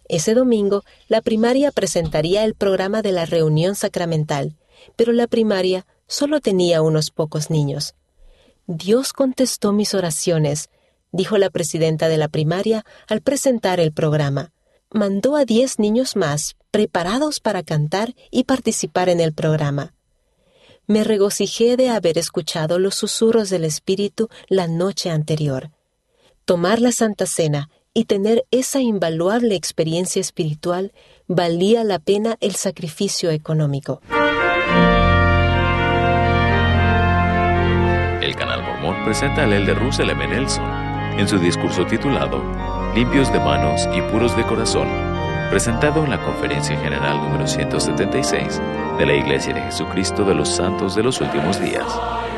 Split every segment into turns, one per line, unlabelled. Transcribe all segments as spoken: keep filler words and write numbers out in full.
Ese domingo, la primaria presentaría el programa de la reunión sacramental, pero la primaria solo tenía unos pocos niños. Dios contestó mis oraciones, dijo la presidenta de la primaria al presentar el programa. Mandó a diez niños más, preparados para cantar y participar en el programa. Me regocijé de haber escuchado los susurros del Espíritu la noche anterior. Tomar la Santa Cena y tener esa invaluable experiencia espiritual valía la pena el sacrificio económico.
El Canal Mormón presenta al elder Russell M. Nelson en su discurso titulado Limpios de manos y puros de corazón, presentado en la Conferencia General número ciento setenta y seis de la Iglesia de Jesucristo de los Santos de los Últimos Días.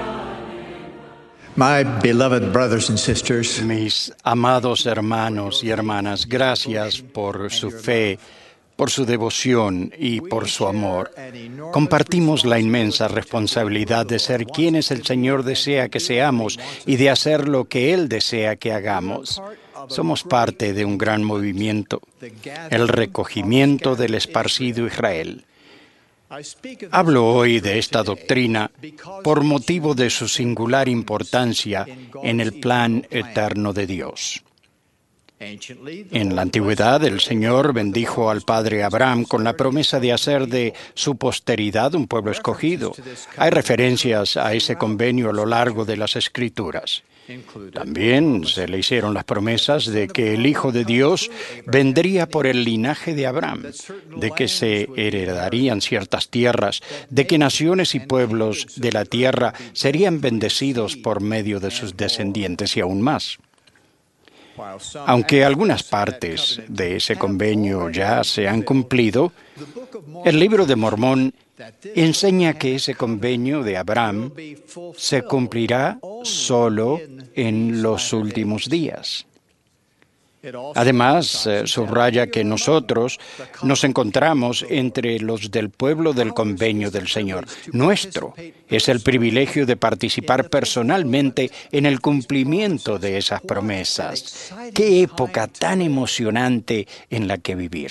My beloved brothers and sisters,
mis amados hermanos y hermanas, gracias por su fe, por su devoción y por su amor. Compartimos la inmensa responsabilidad de ser quienes el Señor desea que seamos y de hacer lo que Él desea que hagamos. Somos parte de un gran movimiento, el recogimiento del esparcido Israel. Hablo hoy de esta doctrina por motivo de su singular importancia en el plan eterno de Dios. En la antigüedad, el Señor bendijo al padre Abraham con la promesa de hacer de su posteridad un pueblo escogido. Hay referencias a ese convenio a lo largo de las Escrituras. También se le hicieron las promesas de que el Hijo de Dios vendría por el linaje de Abraham, de que se heredarían ciertas tierras, de que naciones y pueblos de la tierra serían bendecidos por medio de sus descendientes y aún más. Aunque algunas partes de ese convenio ya se han cumplido, el Libro de Mormón enseña que ese convenio de Abraham se cumplirá solo en los últimos días. Además, eh, subraya que nosotros nos encontramos entre los del pueblo del convenio del Señor. Nuestro es el privilegio de participar personalmente en el cumplimiento de esas promesas. ¡Qué época tan emocionante en la que vivir!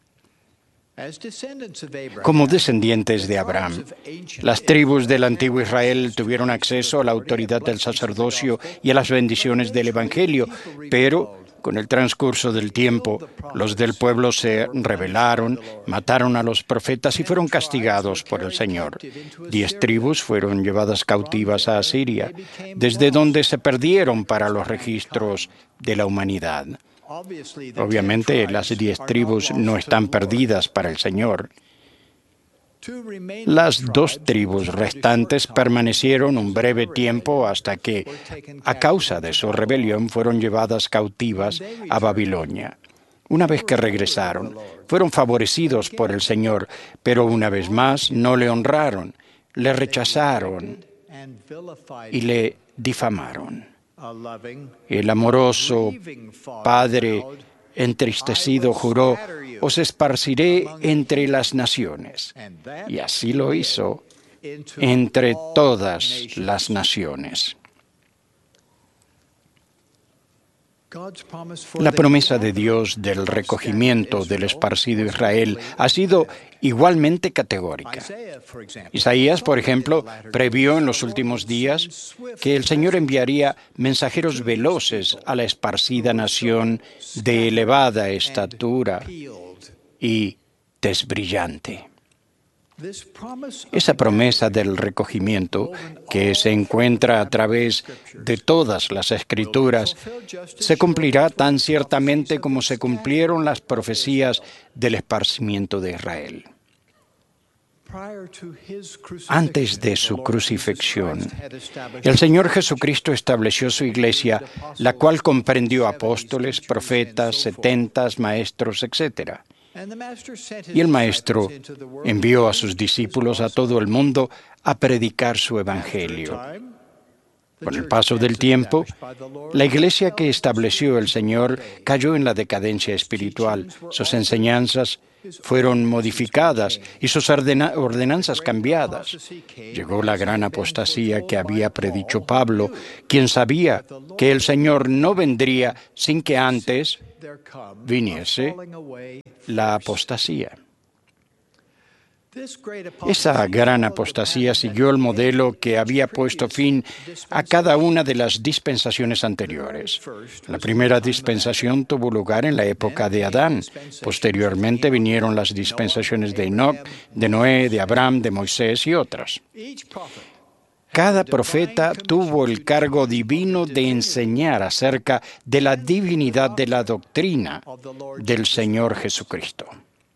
Como descendientes de Abraham, las tribus del antiguo Israel tuvieron acceso a la autoridad del sacerdocio y a las bendiciones del Evangelio, pero con el transcurso del tiempo, los del pueblo se rebelaron, mataron a los profetas y fueron castigados por el Señor. Diez tribus fueron llevadas cautivas a Asiria, desde donde se perdieron para los registros de la humanidad. Obviamente, las diez tribus no están perdidas para el Señor. Las dos tribus restantes permanecieron un breve tiempo hasta que, a causa de su rebelión, fueron llevadas cautivas a Babilonia. Una vez que regresaron, fueron favorecidos por el Señor, pero una vez más no le honraron, le rechazaron y le difamaron. El amoroso Padre entristecido juró: os esparciré entre las naciones. Y así lo hizo entre todas las naciones. La promesa de Dios del recogimiento del esparcido Israel ha sido igualmente categórica. Isaías, por ejemplo, previó en los últimos días que el Señor enviaría mensajeros veloces a la esparcida nación de elevada estatura y tez brillante. Esa promesa del recogimiento, que se encuentra a través de todas las Escrituras, se cumplirá tan ciertamente como se cumplieron las profecías del esparcimiento de Israel. Antes de su crucifixión, el Señor Jesucristo estableció su iglesia, la cual comprendió apóstoles, profetas, setentas, maestros, etcétera. Y el Maestro envió a sus discípulos a todo el mundo a predicar su evangelio. Con el paso del tiempo, la iglesia que estableció el Señor cayó en la decadencia espiritual. Sus enseñanzas fueron modificadas y sus ordena- ordenanzas cambiadas. Llegó la gran apostasía que había predicho Pablo, quien sabía que el Señor no vendría sin que antes viniese la apostasía. Esa gran apostasía siguió el modelo que había puesto fin a cada una de las dispensaciones anteriores. La primera dispensación tuvo lugar en la época de Adán. Posteriormente vinieron las dispensaciones de Enoc, de Noé, de Abraham, de Moisés y otras. Cada profeta tuvo el cargo divino de enseñar acerca de la divinidad de la doctrina del Señor Jesucristo.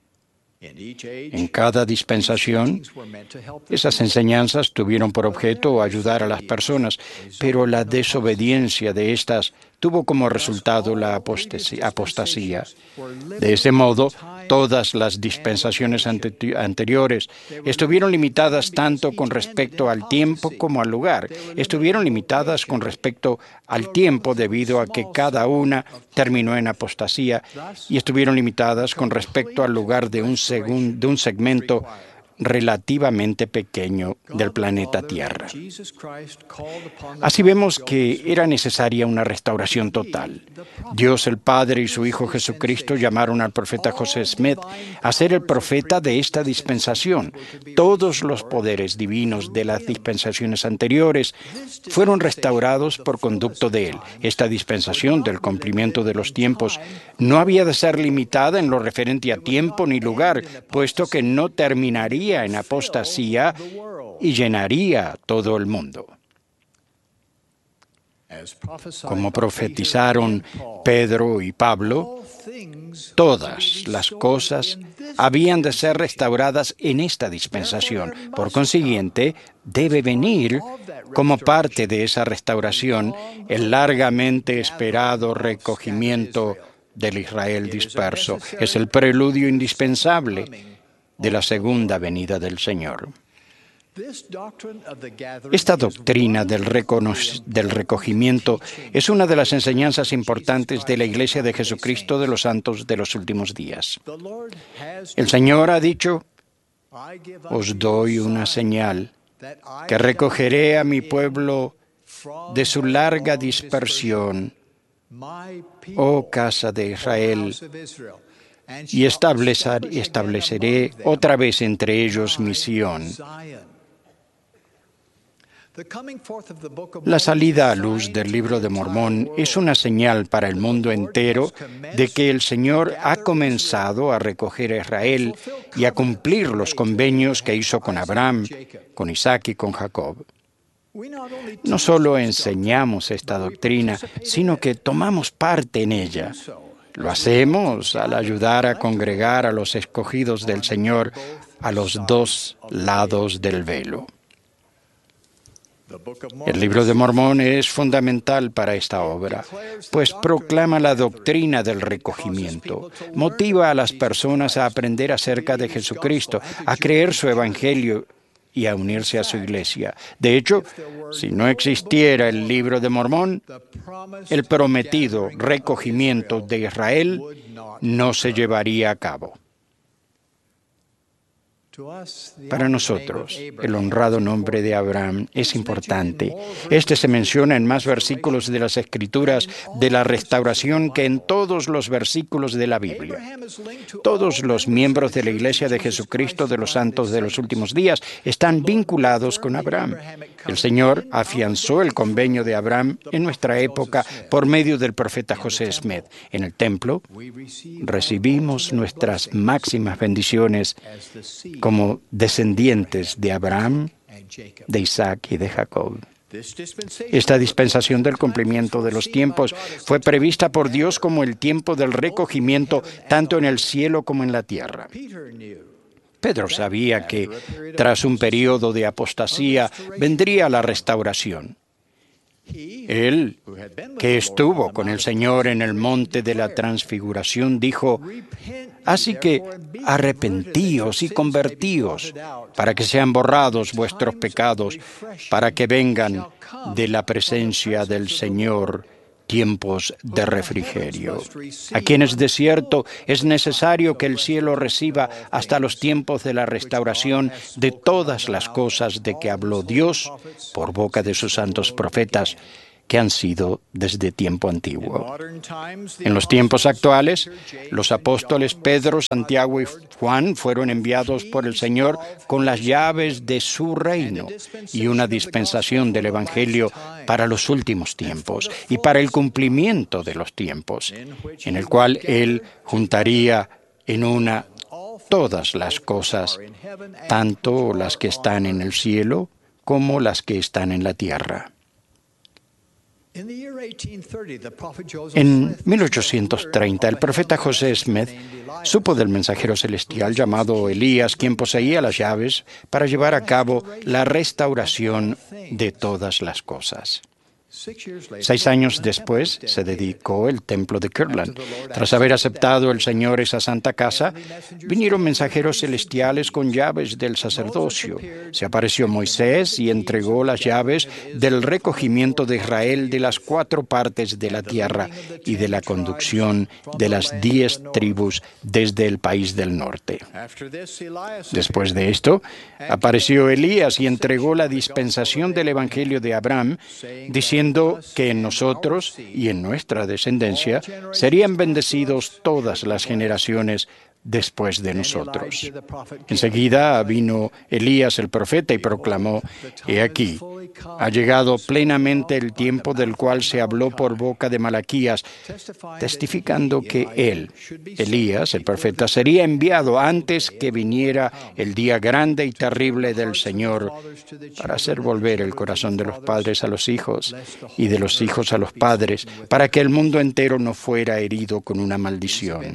En cada dispensación, esas enseñanzas tuvieron por objeto ayudar a las personas, pero la desobediencia de estas tuvo como resultado la apostasía. De ese modo, todas las dispensaciones ante- anteriores estuvieron limitadas tanto con respecto al tiempo como al lugar. Estuvieron limitadas con respecto al tiempo debido a que cada una terminó en apostasía, y estuvieron limitadas con respecto al lugar de un, segun- de un segmento relativamente pequeño del planeta Tierra. Así vemos que era necesaria una restauración total. Dios el Padre y su Hijo Jesucristo llamaron al profeta José Smith a ser el profeta de esta dispensación. Todos los poderes divinos de las dispensaciones anteriores fueron restaurados por conducto de él. Esta dispensación del cumplimiento de los tiempos no había de ser limitada en lo referente a tiempo ni lugar, puesto que no terminaría en apostasía y llenaría todo el mundo. Como profetizaron Pedro y Pablo, todas las cosas habían de ser restauradas en esta dispensación. Por consiguiente, debe venir como parte de esa restauración el largamente esperado recogimiento del Israel disperso. Es el preludio indispensable de la segunda venida del Señor. Esta doctrina del, recono- del recogimiento es una de las enseñanzas importantes de la Iglesia de Jesucristo de los Santos de los últimos días. El Señor ha dicho: os doy una señal, que recogeré a mi pueblo de su larga dispersión, oh casa de Israel, y establecer, estableceré otra vez entre ellos mi Sión. La salida a luz del Libro de Mormón es una señal para el mundo entero de que el Señor ha comenzado a recoger a Israel y a cumplir los convenios que hizo con Abraham, con Isaac y con Jacob. No solo enseñamos esta doctrina, sino que tomamos parte en ella. Lo hacemos al ayudar a congregar a los escogidos del Señor a los dos lados del velo. El Libro de Mormón es fundamental para esta obra, pues proclama la doctrina del recogimiento, motiva a las personas a aprender acerca de Jesucristo, a creer su Evangelio y a unirse a su iglesia. De hecho, si no existiera el Libro de Mormón, el prometido recogimiento de Israel no se llevaría a cabo. Para nosotros, el honrado nombre de Abraham es importante. Este se menciona en más versículos de las Escrituras de la restauración que en todos los versículos de la Biblia. Todos los miembros de la Iglesia de Jesucristo de los Santos de los Últimos Días están vinculados con Abraham. El Señor afianzó el convenio de Abraham en nuestra época por medio del profeta José Smith. En el templo recibimos nuestras máximas bendiciones como descendientes de Abraham, de Isaac y de Jacob. Esta dispensación del cumplimiento de los tiempos fue prevista por Dios como el tiempo del recogimiento tanto en el cielo como en la tierra. Pedro sabía que tras un periodo de apostasía vendría la restauración. Él, que estuvo con el Señor en el monte de la transfiguración, dijo: así que arrepentíos y convertíos, para que sean borrados vuestros pecados, para que vengan de la presencia del Señor tiempos de refrigerio. Aquí en el desierto es necesario que el cielo reciba hasta los tiempos de la restauración de todas las cosas de que habló Dios por boca de sus santos profetas, que han sido desde tiempo antiguo. En los tiempos actuales, los apóstoles Pedro, Santiago y Juan fueron enviados por el Señor con las llaves de su reino y una dispensación del Evangelio para los últimos tiempos y para el cumplimiento de los tiempos, en el cual Él juntaría en una todas las cosas, tanto las que están en el cielo como las que están en la tierra. En mil ochocientos treinta, el profeta José Smith supo del mensajero celestial llamado Elías, quien poseía las llaves para llevar a cabo la restauración de todas las cosas. Seis años después se dedicó el templo de Kirtland. Tras haber aceptado el Señor esa santa casa, vinieron mensajeros celestiales con llaves del sacerdocio. Se apareció Moisés y entregó las llaves del recogimiento de Israel de las cuatro partes de la tierra y de la conducción de las diez tribus desde el país del norte. Después de esto, apareció Elías y entregó la dispensación del Evangelio de Abraham, diciendo que en nosotros y en nuestra descendencia serían bendecidos todas las generaciones después de nosotros. Enseguida vino Elías el profeta y proclamó: He aquí, ha llegado plenamente el tiempo del cual se habló por boca de Malaquías, testificando que él, Elías el profeta, sería enviado antes que viniera el día grande y terrible del Señor, para hacer volver el corazón de los padres a los hijos y de los hijos a los padres, para que el mundo entero no fuera herido con una maldición.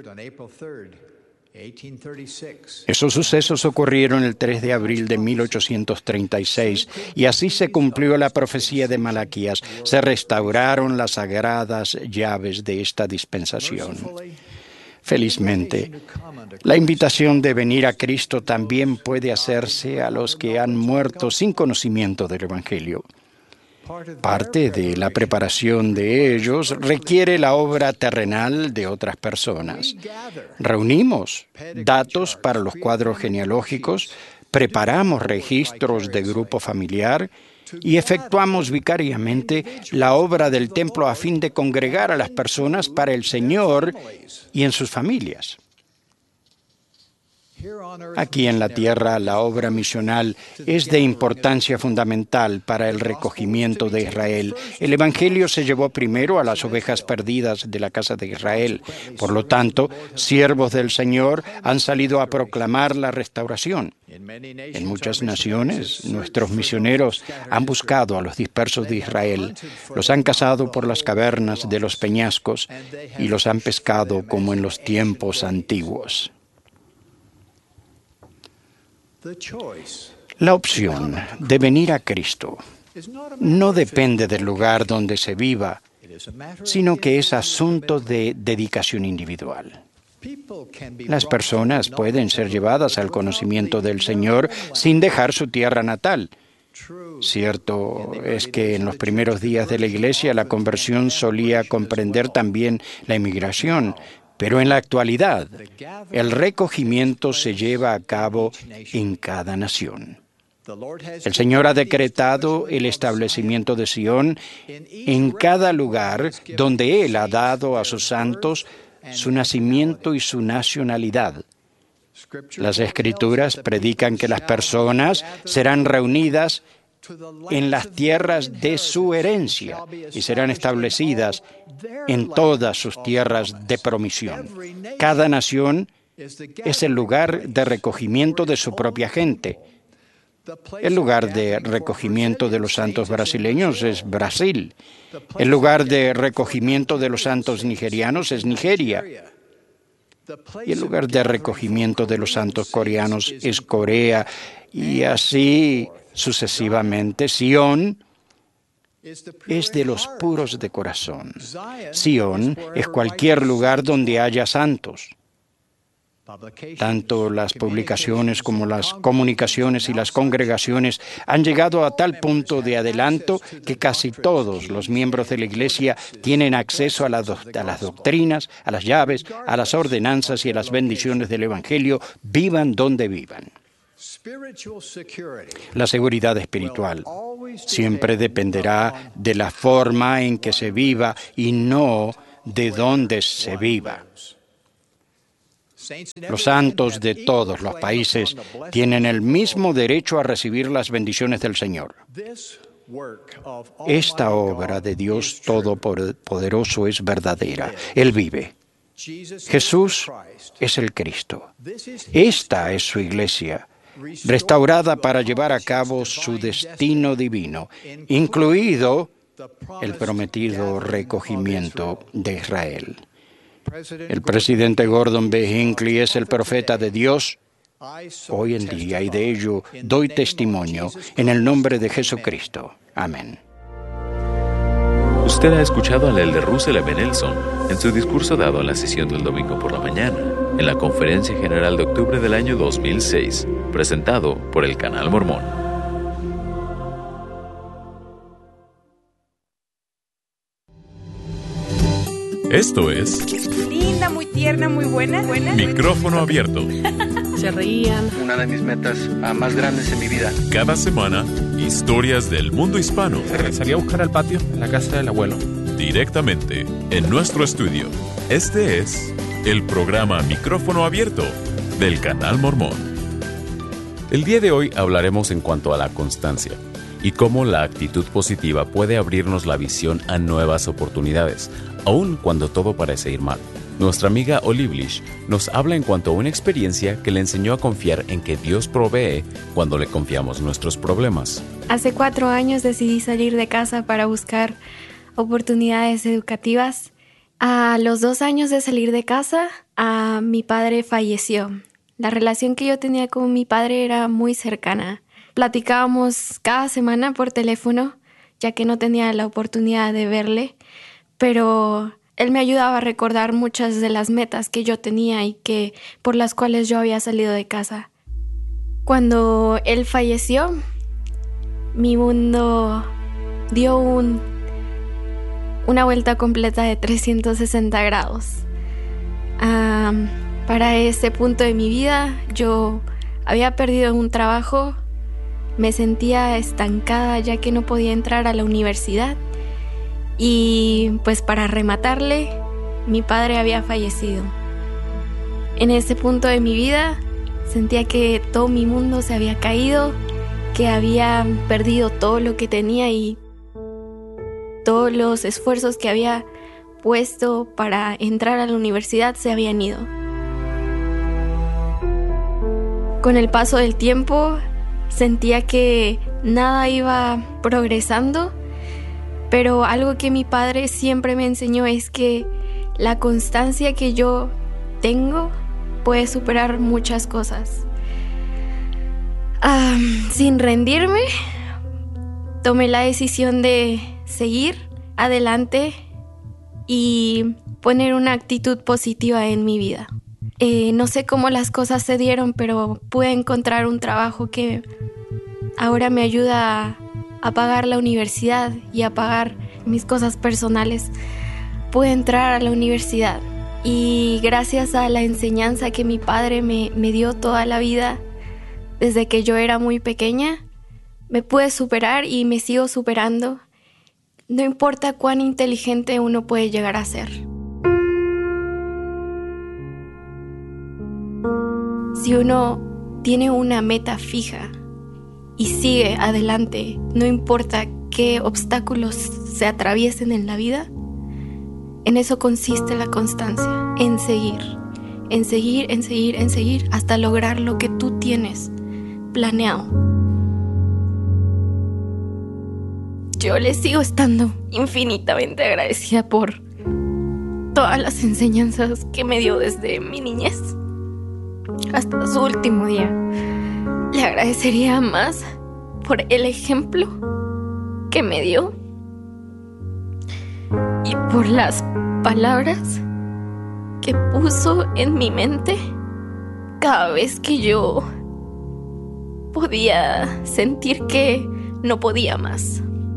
Esos sucesos ocurrieron el tres de abril de mil ochocientos treinta y seis y así se cumplió la profecía de Malaquías. Se restauraron las sagradas llaves de esta dispensación. Felizmente, la invitación de venir a Cristo también puede hacerse a los que han muerto sin conocimiento del Evangelio. Parte de la preparación de ellos requiere la obra terrenal de otras personas. Reunimos datos para los cuadros genealógicos, preparamos registros de grupo familiar y efectuamos vicariamente la obra del templo a fin de congregar a las personas para el Señor y en sus familias. Aquí en la tierra, la obra misional es de importancia fundamental para el recogimiento de Israel. El Evangelio se llevó primero a las ovejas perdidas de la casa de Israel. Por lo tanto, siervos del Señor han salido a proclamar la restauración. En muchas naciones, nuestros misioneros han buscado a los dispersos de Israel, los han cazado por las cavernas de los peñascos y los han pescado como en los tiempos antiguos. La opción de venir a Cristo no depende del lugar donde se viva, sino que es asunto de dedicación individual. Las personas pueden ser llevadas al conocimiento del Señor sin dejar su tierra natal. Cierto es que en los primeros días de la Iglesia la conversión solía comprender también la emigración, pero en la actualidad, el recogimiento se lleva a cabo en cada nación. El Señor ha decretado el establecimiento de Sión en cada lugar donde Él ha dado a sus santos su nacimiento y su nacionalidad. Las Escrituras predican que las personas serán reunidas en las tierras de su herencia y serán establecidas en todas sus tierras de promisión. Cada nación es el lugar de recogimiento de su propia gente. El lugar de recogimiento de los santos brasileños es Brasil. El lugar de recogimiento de los santos nigerianos es Nigeria. Y el lugar de recogimiento de los santos coreanos es Corea. Y así sucesivamente. Sión es de los puros de corazón. Sión es cualquier lugar donde haya santos. Tanto las publicaciones como las comunicaciones y las congregaciones han llegado a tal punto de adelanto que casi todos los miembros de la Iglesia tienen acceso a, la do- a las doctrinas, a las llaves, a las ordenanzas y a las bendiciones del Evangelio, vivan donde vivan. La seguridad espiritual siempre dependerá de la forma en que se viva y no de dónde se viva. Los santos de todos los países tienen el mismo derecho a recibir las bendiciones del Señor. Esta obra de Dios Todopoderoso es verdadera. Él vive. Jesús es el Cristo. Esta es su iglesia, restaurada para llevar a cabo su destino divino, incluido el prometido recogimiento de Israel. El presidente Gordon B. Hinckley es el profeta de Dios hoy en día y de ello doy testimonio en el nombre de Jesucristo. Amén.
Usted ha escuchado al elder Russell M. Nelson en su discurso dado en la sesión del domingo por la mañana, en la Conferencia General de octubre del año dos mil seis, presentado por el Canal Mormón. Esto es
linda, muy tierna, muy buena, buena.
Micrófono Abierto.
Se reían.
Una de mis metas uh, más grandes en mi vida.
Cada semana, historias del mundo hispano.
Salí a buscar al patio en la casa del abuelo.
Directamente en nuestro estudio. Este es el programa Micrófono Abierto del Canal Mormón. El día de hoy hablaremos en cuanto a la constancia y cómo la actitud positiva puede abrirnos la visión a nuevas oportunidades, aun cuando todo parece ir mal. Nuestra amiga Oliblish nos habla en cuanto a una experiencia que le enseñó a confiar en que Dios provee cuando le confiamos nuestros problemas.
Hace cuatro años decidí salir de casa para buscar oportunidades educativas. A los dos años de salir de casa, a mi padre falleció. La relación que yo tenía con mi padre era muy cercana. Platicábamos cada semana por teléfono, ya que no tenía la oportunidad de verle, pero él me ayudaba a recordar muchas de las metas que yo tenía y que por las cuales yo había salido de casa. Cuando él falleció, mi mundo dio un, una vuelta completa de trescientos sesenta grados. Um, para ese punto de mi vida, yo había perdido un trabajo. Me sentía estancada ya que no podía entrar a la universidad y pues para rematarle, mi padre había fallecido. En ese punto de mi vida sentía que todo mi mundo se había caído, que había perdido todo lo que tenía y todos los esfuerzos que había puesto para entrar a la universidad se habían ido. Con el paso del tiempo sentía que nada iba progresando, pero algo que mi padre siempre me enseñó es que la constancia que yo tengo puede superar muchas cosas. Ah, sin rendirme, tomé la decisión de seguir adelante y poner una actitud positiva en mi vida. Eh, no sé cómo las cosas se dieron, pero pude encontrar un trabajo que ahora me ayuda a, a pagar la universidad y a pagar mis cosas personales. Pude entrar a la universidad y gracias a la enseñanza que mi padre me, me dio toda la vida, desde que yo era muy pequeña, me pude superar y me sigo superando. No importa cuán inteligente uno puede llegar a ser. Si uno tiene una meta fija y sigue adelante, no importa qué obstáculos se atraviesen en la vida, en eso consiste la constancia, en seguir, en seguir, en seguir, en seguir, hasta lograr lo que tú tienes planeado. Yo le sigo estando infinitamente agradecida por todas las enseñanzas que me dio desde mi niñez hasta su último día. Le agradecería más por el ejemplo que me dio por las palabras que puso en mi mente cada vez que yo podía sentir que no podía más.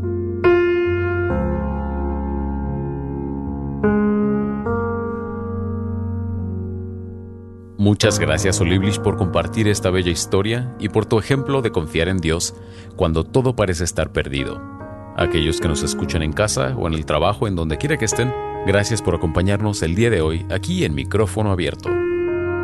Muchas gracias, Olivlich, por compartir esta bella historia y por tu ejemplo de confiar en Dios cuando todo parece estar perdido. Aquellos que nos escuchan en casa o en el trabajo, en donde quiera que estén, gracias por acompañarnos el día de hoy aquí en Micrófono Abierto.